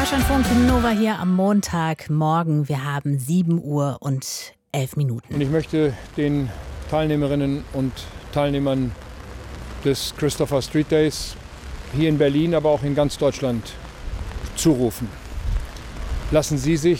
Deutschlandfunk Nova hier am Montagmorgen. Wir haben 7:11 Uhr. Und ich möchte den Teilnehmerinnen und Teilnehmern des Christopher Street Days hier in Berlin, aber auch in ganz Deutschland zurufen. Lassen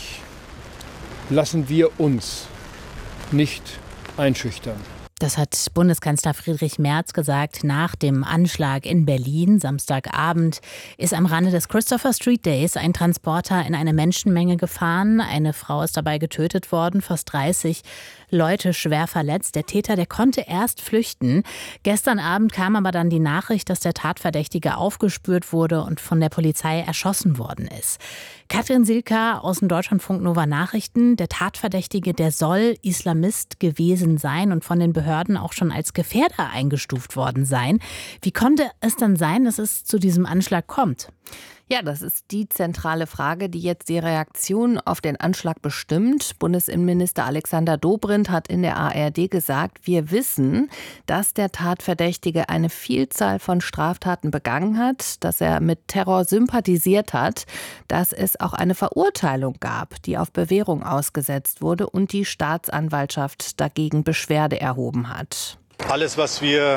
wir uns nicht einschüchtern. Das hat Bundeskanzler Friedrich Merz gesagt nach dem Anschlag in Berlin. Samstagabend ist am Rande des Christopher Street Days ein Transporter in eine Menschenmenge gefahren. Eine Frau ist dabei getötet worden, fast 30 Leute schwer verletzt. Der Täter, der konnte erst flüchten. Gestern Abend kam aber dann die Nachricht, dass der Tatverdächtige aufgespürt wurde und von der Polizei erschossen worden ist. Katrin Silka aus dem Deutschlandfunk Nova Nachrichten. Der Tatverdächtige, der soll Islamist gewesen sein und von den Behörden auch schon als Gefährder eingestuft worden sein. Wie konnte es dann sein, dass es zu diesem Anschlag kommt? Ja, das ist die zentrale Frage, die jetzt die Reaktion auf den Anschlag bestimmt. Bundesinnenminister Alexander Dobrindt hat in der ARD gesagt, wir wissen, dass der Tatverdächtige eine Vielzahl von Straftaten begangen hat, dass er mit Terror sympathisiert hat, dass es auch eine Verurteilung gab, die auf Bewährung ausgesetzt wurde und die Staatsanwaltschaft dagegen Beschwerde erhoben hat. Alles, was wir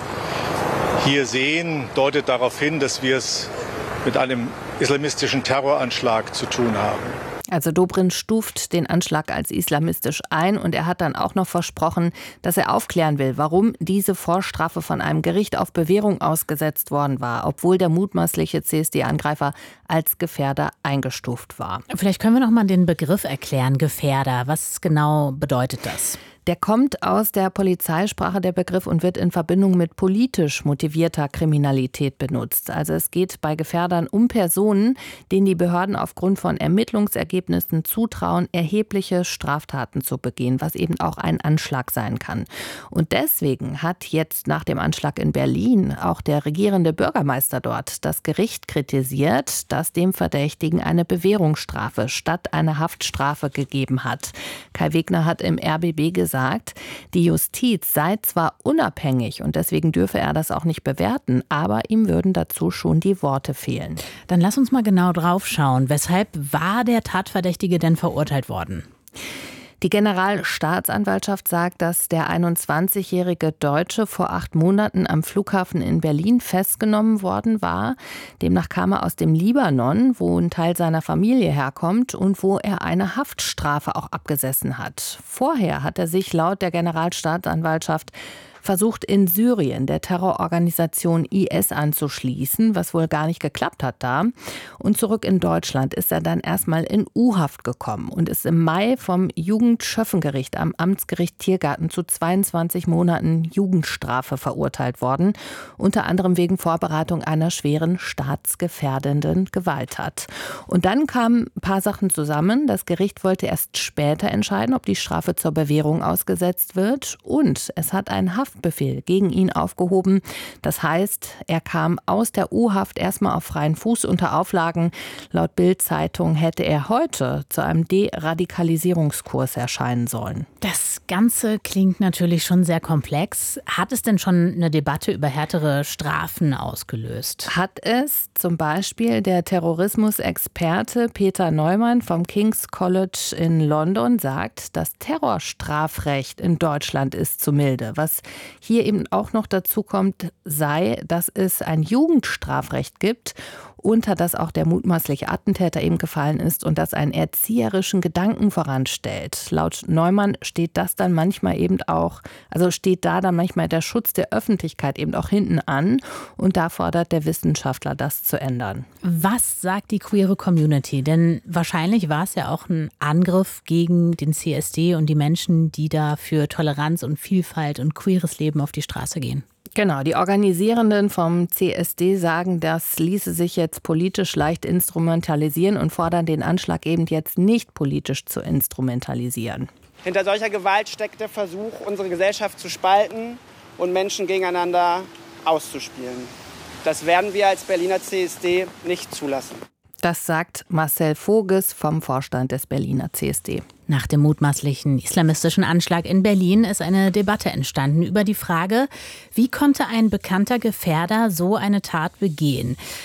hier sehen, deutet darauf hin, dass wir es mit einem islamistischen Terroranschlag zu tun haben. Also Dobrindt stuft den Anschlag als islamistisch ein und er hat dann auch noch versprochen, dass er aufklären will, warum diese Vorstrafe von einem Gericht auf Bewährung ausgesetzt worden war, obwohl der mutmaßliche CSD-Angreifer als Gefährder eingestuft war. Vielleicht können wir noch mal den Begriff erklären, Gefährder. Was genau bedeutet das? Der kommt aus der Polizeisprache, der Begriff, und wird in Verbindung mit politisch motivierter Kriminalität benutzt. Also es geht bei Gefährdern um Personen, denen die Behörden aufgrund von Ermittlungsergebnissen zutrauen, erhebliche Straftaten zu begehen, was eben auch ein Anschlag sein kann. Und deswegen hat jetzt nach dem Anschlag in Berlin auch der regierende Bürgermeister dort das Gericht kritisiert, das dem Verdächtigen eine Bewährungsstrafe statt einer Haftstrafe gegeben hat. Kai Wegner hat im RBB gesagt, die Justiz sei zwar unabhängig und deswegen dürfe er das auch nicht bewerten, aber ihm würden dazu schon die Worte fehlen. Dann lass uns mal genau drauf schauen. Weshalb war der Tatverdächtige denn verurteilt worden? Die Generalstaatsanwaltschaft sagt, dass der 21-jährige Deutsche vor 8 Monaten am Flughafen in Berlin festgenommen worden war. Demnach kam er aus dem Libanon, wo ein Teil seiner Familie herkommt und wo er eine Haftstrafe auch abgesessen hat. Vorher hat er sich laut der Generalstaatsanwaltschaft versucht, in Syrien der Terrororganisation IS anzuschließen, was wohl gar nicht geklappt hat da. Und zurück in Deutschland ist er dann erstmal in U-Haft gekommen und ist im Mai vom Jugendschöffengericht am Amtsgericht Tiergarten zu 22 Monaten Jugendstrafe verurteilt worden, unter anderem wegen Vorbereitung einer schweren staatsgefährdenden Gewalttat. Und dann kamen ein paar Sachen zusammen. Das Gericht wollte erst später entscheiden, ob die Strafe zur Bewährung ausgesetzt wird, und es hat einen Haftbefehl gegen ihn aufgehoben. Das heißt, er kam aus der U-Haft erstmal auf freien Fuß unter Auflagen. Laut Bild-Zeitung hätte er heute zu einem Deradikalisierungskurs erscheinen sollen. Das Ganze klingt natürlich schon sehr komplex. Hat es denn schon eine Debatte über härtere Strafen ausgelöst? Hat es. Zum Beispiel der Terrorismusexperte Peter Neumann vom King's College in London sagt, das Terrorstrafrecht in Deutschland ist zu milde. Was hier eben auch noch dazu kommt, sei, dass es ein Jugendstrafrecht gibt, unter das auch der mutmaßliche Attentäter eben gefallen ist und das einen erzieherischen Gedanken voranstellt. Laut Neumann steht das dann manchmal eben auch, also steht da dann manchmal der Schutz der Öffentlichkeit eben auch hinten an, und da fordert der Wissenschaftler, das zu ändern. Was sagt die queere Community? Denn wahrscheinlich war es ja auch ein Angriff gegen den CSD und die Menschen, die da für Toleranz und Vielfalt und queeres Leben auf die Straße gehen. Genau, die Organisierenden vom CSD sagen, das ließe sich jetzt politisch leicht instrumentalisieren und fordern den Anschlag eben jetzt nicht politisch zu instrumentalisieren. Hinter solcher Gewalt steckt der Versuch, unsere Gesellschaft zu spalten und Menschen gegeneinander auszuspielen. Das werden wir als Berliner CSD nicht zulassen. Das sagt Marcel Voges vom Vorstand des Berliner CSD. Nach dem mutmaßlichen islamistischen Anschlag in Berlin ist eine Debatte entstanden über die Frage, wie konnte ein bekannter Gefährder so eine Tat begehen?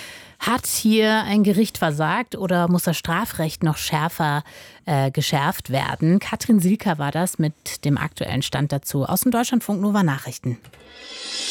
Hat hier ein Gericht versagt oder muss das Strafrecht noch schärfer geschärft werden? Katrin Silka war das mit dem aktuellen Stand dazu aus dem Deutschlandfunk Nova Nachrichten.